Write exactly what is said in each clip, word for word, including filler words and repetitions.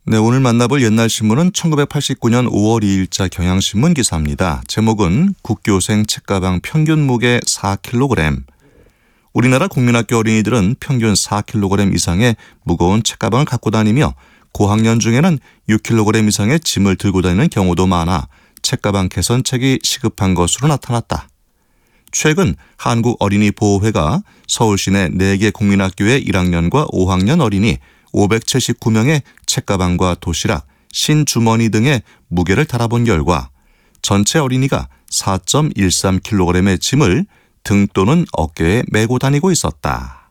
네, 오늘 만나볼 옛날 신문은 천구백팔십구 년 오월 이일자 경향신문 기사입니다. 제목은 국교생 책가방 평균 무게 사 킬로그램. 우리나라 국민학교 어린이들은 평균 사 킬로그램 이상의 무거운 책가방을 갖고 다니며 고학년 중에는 육 킬로그램 이상의 짐을 들고 다니는 경우도 많아 책가방 개선책이 시급한 것으로 나타났다. 최근 한국어린이보호회가 서울시 내 네 개 국민학교의 일 학년과 오 학년 어린이 오백칠십구 명의 책가방과 도시락, 신주머니 등의 무게를 달아본 결과 전체 어린이가 사 점 일삼 킬로그램의 짐을 등 또는 어깨에 메고 다니고 있었다.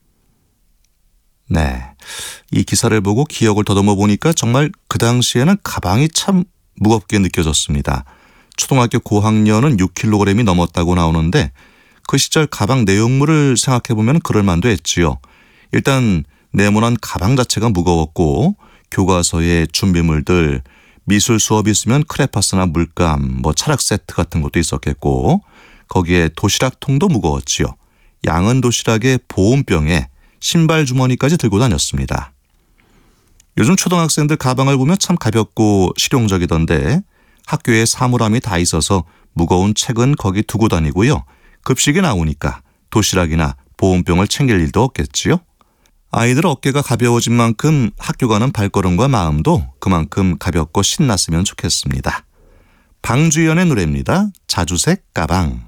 네, 이 기사를 보고 기억을 더듬어 보니까 정말 그 당시에는 가방이 참 무겁게 느껴졌습니다. 초등학교 고학년은 육 킬로그램이 넘었다고 나오는데 그 시절 가방 내용물을 생각해보면 그럴 만도 했지요. 일단 네모난 가방 자체가 무거웠고 교과서에 준비물들, 미술 수업 있으면 크레파스나 물감, 뭐 철학 세트 같은 것도 있었겠고 거기에 도시락통도 무거웠지요. 양은 도시락에 보온병에 신발 주머니까지 들고 다녔습니다. 요즘 초등학생들 가방을 보면 참 가볍고 실용적이던데 학교에 사물함이 다 있어서 무거운 책은 거기 두고 다니고요. 급식이 나오니까 도시락이나 보온병을 챙길 일도 없겠지요. 아이들 어깨가 가벼워진 만큼 학교 가는 발걸음과 마음도 그만큼 가볍고 신났으면 좋겠습니다. 방주연의 노래입니다. 자주색 가방.